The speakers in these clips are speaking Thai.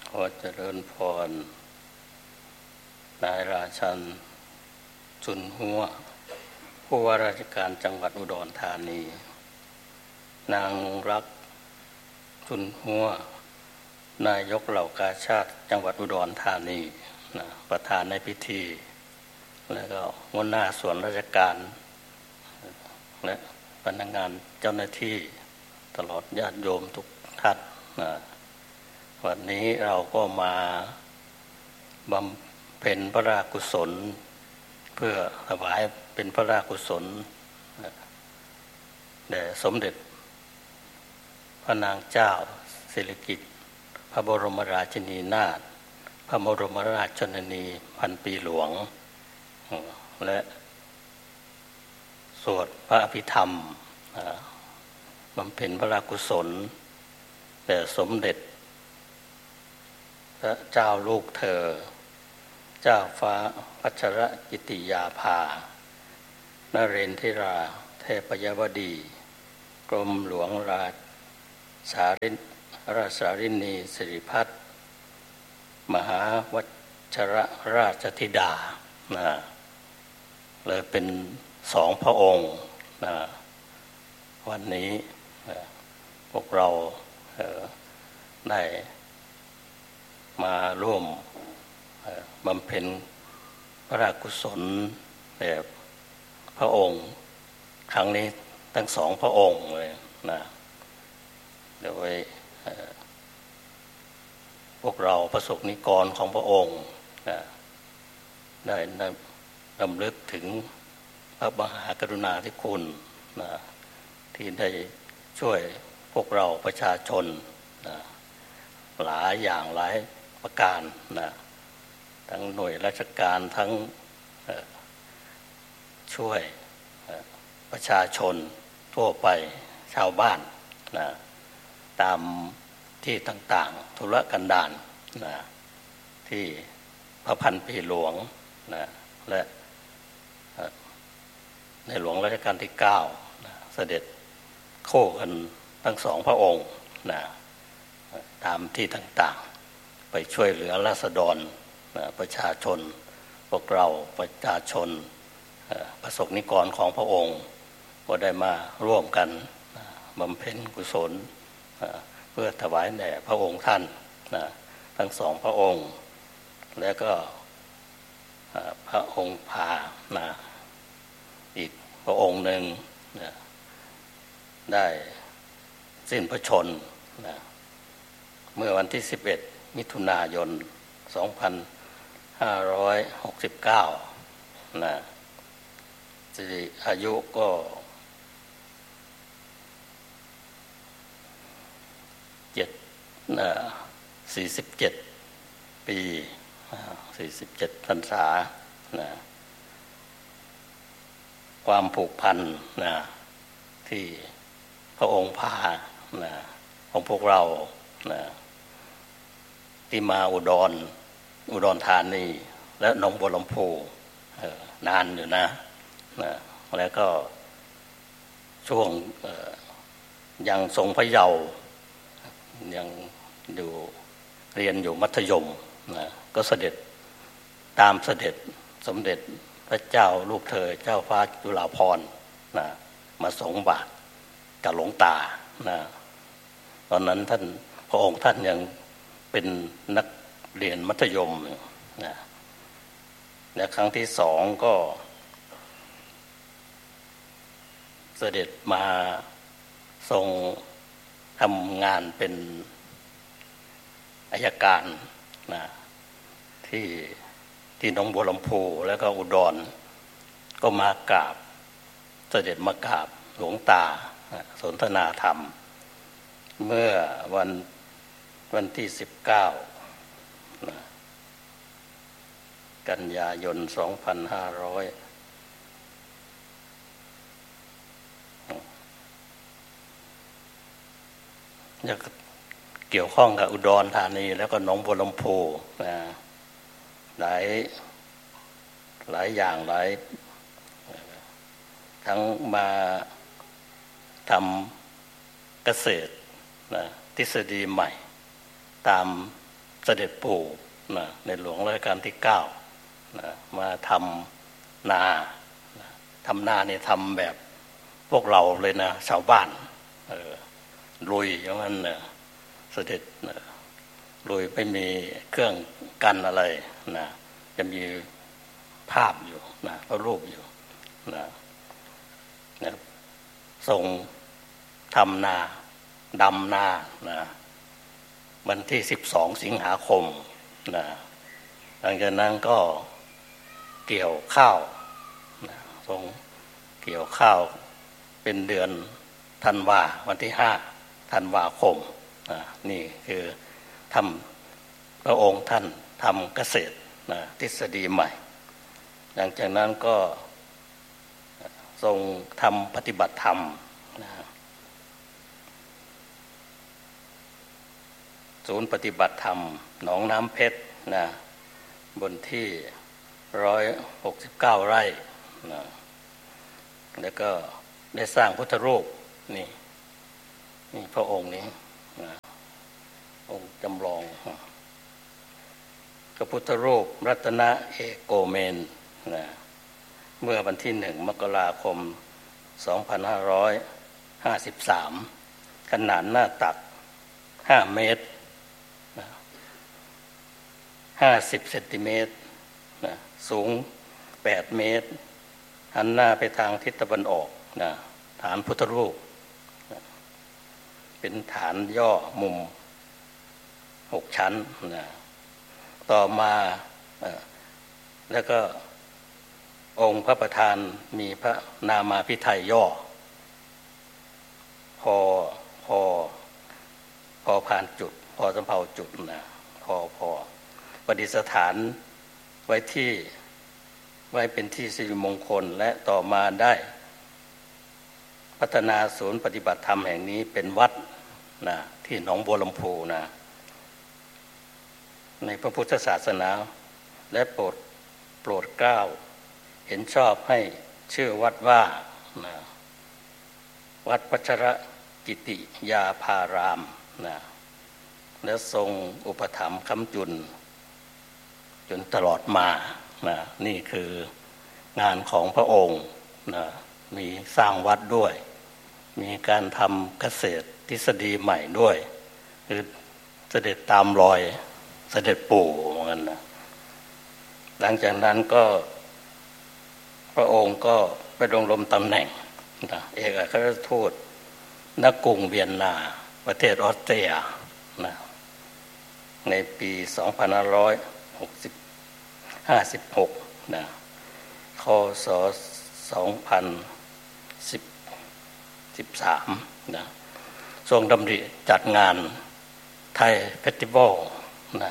ขอเจริญพรนายราชันจุนหัวผู้ว่าราชการจังหวัดอุดรธานีนางรักจุนหัวนายกเหล่ากาชาดจังหวัดอุดรธานีประธานในพิธีแล้วก็หัวหน้าส่วนราชการและพนักงานเจ้าหน้าที่ตลอดญาติโยมทุกท่านวันนี้เราก็มาบำเพ็ญพระราชกุศลเพื่อถวายเป็นพระราชกุศลแด่สมเด็จพระนางเจ้าสิริกิติ์พระบรมราชินีนาถพระบรมราชชนนีพันปีหลวงและสวดพระอภิธรรมบำเพ็ญพระราชกุศลแด่สมเด็จพระเจ้าลูกเธอเจ้าฟ้าพัชรกิติยาภานเรนทิราเทพยวดีกรมหลวงราชรินีสิริพัฒน์มหาวัชรราชธิดาเลยเป็นสองพระองค์วันนี้พวกเราได้มาร่วมบำเพ็ญพระราชกุศลแด่พระองค์ครั้งนี้ทั้งสองพระองค์เลยโดยพวกเราประสบนิกรของพระองค์ได้รำลึกถึงพระมหากรุณาธิคุณที่ได้ช่วยพวกเราประชาชนหลายอย่างหลายประการทั้งหน่วยราชการทั้งช่วยประชาชนทั่วไปชาวบ้านตามที่ต่างๆธุรกันดารที่พระพันปีหลวงและในหลวงรัชกาลที่9เสด็จโค้กันทั้งสองพระองค์ตามที่ต่างๆไปช่วยเหลือราษฎรประชาชนพวกเราประชาชนประสบนิกรของพระองค์ก็ได้มาร่วมกันบำเพ็ญกุศลเพื่อถวายแด่พระองค์ท่านทั้งสองพระองค์และก็พระองค์พาอีกพระองค์หนึ่งได้สิ้นพระชนม์เมื่อวันที่11มิถุนายน2569อายุก็47 ปี47 พรรษาความผูกพันที่พระองค์พาของพวกเราที่มาอุดรธานีและหนองบัวลำพูนานอยู่นะแล้วก็ช่วงยังทรงพระเยาว์ยังอยู่เรียนอยู่มัธยมก็เสด็จตามเสด็จสมเด็จพระเจ้าลูกเธอเจ้าฟ้าจุฬาภรณ์มาทรงบาทกับหลวงตาตอนนั้นท่านพระองค์ท่านยังเป็นนักเรียนมัธยมและครั้งที่สองก็เสด็จมาทรงทำงานเป็นอัยการที่หนองบัวลำพูแล้วก็อุดรก็มากราบเสด็จมากราบหลวงตาสนทนาธรรมเมื่อวันที่19กันยายน2500เกี่ยวข้องกับอุดรธานีแล้วก็หนองบัวลำพูหลายอย่างหลายทั้งมาทำเกษตรทฤษฎีใหม่ตามเสด็จปู่นะในหลวงรัชกาลที่9นะมาทำนาทำนาเนี่ยทำแบบพวกเราเลยนะชาวบ้านลุยอย่างนั้นนะเสด็จลุยไม่มีเครื่องกันอะไรนะจะมีภาพอยู่นะพระรูปอยู่นะทรงทำนาดำนานะวันที่12 สิงหาคมนะหลังจากนั้นก็เกี่ยวข้าวนะทรงเกี่ยวข้าวเป็นเดือนธันวาวันที่5 ธันวาคมนะนี่คือทำพระองค์ท่านทำเกษตรนะทฤษฎีใหม่หลังจากนั้นก็ทรงทำปฏิบัติธรรมนะศูนย์ปฏิบัติธรรมหนองน้ำเพชรนะบนที่169 ไร่นะแล้วก็ได้สร้างพุทธรูปนี่พระองค์นี้นะองค์จำลองพระพุทธรูปรัตนเอกโกเมนนะเมื่อวันที่1 มกราคม 2553 ขนาดหน้าตัก5 เมตร50 เซนติเมตรนะสูง8 เมตรหันหน้าไปทางทิศตะวันออกนะฐานพุทธรูปนะเป็นฐานย่อมุม6 ชั้นนะต่อมาแล้วก็องค์พระประธานมีพระนามาภิไธยย่อพอผ่านจุดพอสำเภาจุดนะพอประดิษฐานไว้เป็นที่สิริมงคลและต่อมาได้พัฒนาศูนย์ปฏิบัติธรรมแห่งนี้เป็นวัดนะที่หนองบัวลำพูนะในพระพุทธศาสนาและโปรดเกล้าเห็นชอบให้ชื่อวัดว่านะวัดพัชรกิติยาภารามนะและทรงอุปถัมภ์ค้ำจุนจนตลอดมานะนี่คืองานของพระองค์นะมีสร้างวัดด้วยมีการทำเกษตรทฤษฎีใหม่ด้วยคือเสด็จตามรอยเสด็จปู่เหมือนกันนะหลังจากนั้นก็พระองค์ก็ไปดำรงตำแหน่งนะเอกอัครราชทูตณกรุงเวียนนาประเทศออสเตรียนะในปี2556นะคศ2013นะทรงดำริจัดงานไทยเฟสติวัลนะ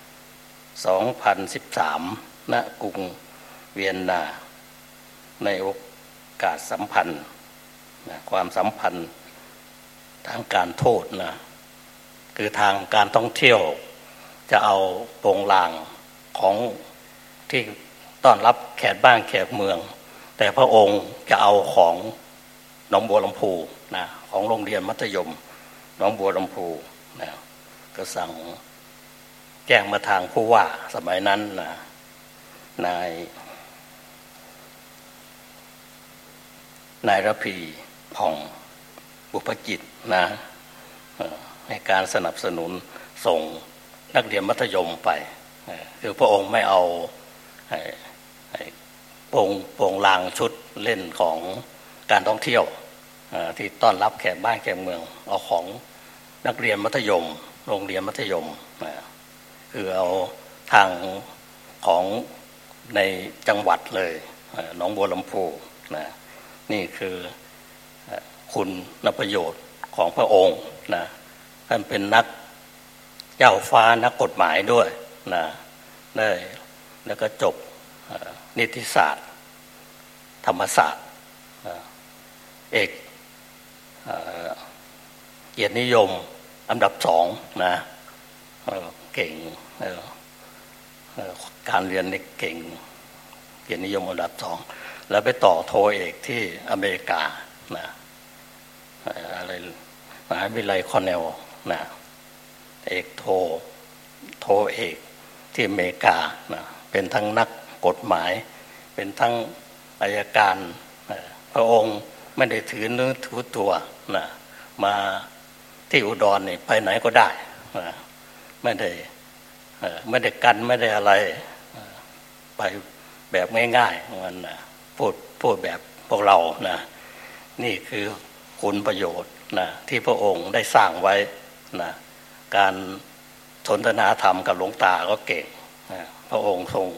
2013ณกรุงเวียนนาในโอกาสสัมพันธ์นะความสัมพันธ์ทางการทูตนะคือทางการท่องเที่ยวจะเอาโปงลางของที่ต้อนรับแขกบ้านแขกเมืองแต่พระองค์จะเอาของหนองบัวลำพูนะของโรงเรียนมัธยมหนองบัวลำพูนะก็สั่งแจ้งมาทางผู้ว่าสมัยนั้นนะนายระพีผ่องบุพจิตนะในการสนับสนุนส่งนักเรียนมัธยมไปคือพระองค์ไม่เอาโปงลางชุดเล่นของการท่องเที่ยวที่ต้อนรับแขกบ้านแขกเมืองเอาของนักเรียนมัธยมโรงเรียนมัธยมคือเอาทางของในจังหวัดเลยหนองบัวลำพูนะนี่คือคุณประโยชน์ของพระองค์นะท่านเป็นนักเจ้าฟ้านักกฎหมายด้วยนะได้แล้วก็จบนิติศาสตร์ธรรมศาสตร์เอกเกียรตินิยมอันดับ2นะเก่งการเรียนนี่เก่งเกียรตินิยมอันดับ2แล้วไปต่อโทเอกที่อเมริกานะอะไรมหาวิทยาลัยคอร์เนลนะเอกโทโทเอกที่อเมริกานะเป็นทั้งนักกฎหมายเป็นทั้งอัยการพระองค์ไม่ได้ถือเนื้อถือตัวนะมาที่อุดรนี่ไปไหนก็ได้นะไม่ได้กันไม่ได้อะไรไปแบบง่ายๆมันนะพูดแบบพวกเรานะนี่คือคุณประโยชน์นะที่พระองค์ได้สร้างไว้นะการสนทนาธรรมกับหลวงตาก็เก่งนะพระองค์ทรง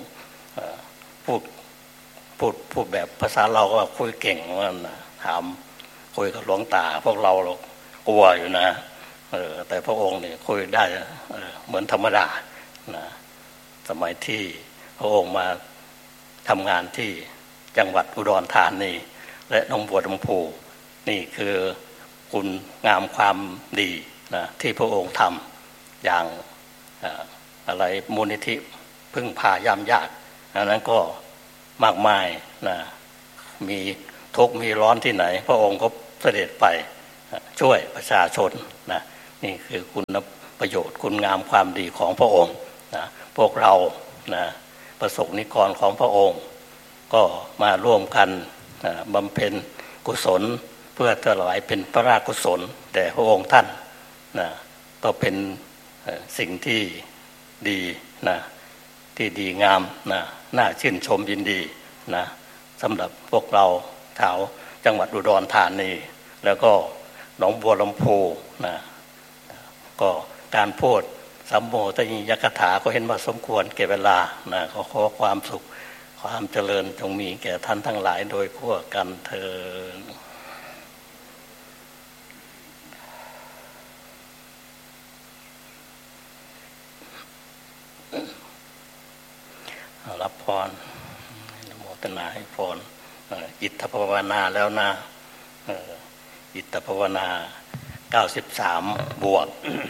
พูดแบบภาษาเราก็คุยเก่งว่านะถามคุยกับหลวงตาพวกเรากลัวอยู่นะแต่พระองค์เนี่ยคุยได้เหมือนธรรมดานะสมัยที่พระองค์มาทำงานที่จังหวัดอุดรธานีและหนองบัวลำพูนี่คือคุณงามความดีนะที่พระองค์ทำอย่างอะไรมูลนิธิพึ่งพายามยากอันนั้นก็มากมายนะมีทุกข์มีร้อนที่ไหนพระองค์ก็เสด็จไปช่วยประชาชนนะนี่คือคุณประโยชน์คุณงามความดีของพระองค์นะพวกเรานะประสบนิกรของพระองค์ก็มาร่วมกันบำเพ็ญกุศลเพื่อถวายเป็นพระราชกุศลแด่พระองค์ท่านนะก็เป็นสิ่งที่ดีนะที่ดีงามนะน่าชื่นชมยินดีนะสำหรับพวกเราชาวจังหวัดอุดรธานีแล้วก็หนองบัวลำพูนะก็การพูดสัมโภชนิยกถาก็เห็นว่าสมควรแก่เวลานะขอความสุขความเจริญจงมีแก่ท่านทั้งหลายโดยทั่วกันเทอญรับพรนโมทนาให้พรอิทธภาวนาแล้วนะอิทธภาวนา93บวก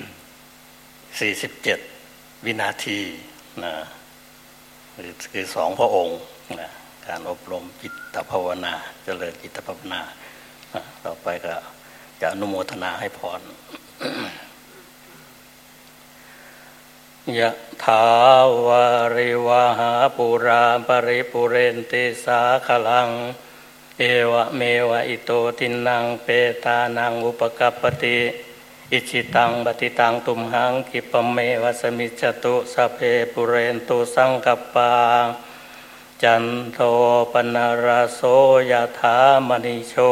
47วินาทีนะคือ2พระองค์นะการอบรมจิตภาวนาเจริญจิตภาวนาต่อไปก็จะอนุโมทนาให้พรยะถาวาริวหาปุราปริปุเรนติสาคลังเอวะเมวะอิโตทินังเปตานังอุปกัปปติอิจิตังปฏิตังตุมหังคิปเมวะสมิจจตุสัพเพปุเรนตุสังกัปปาจันโทปนารโสยถามณิโช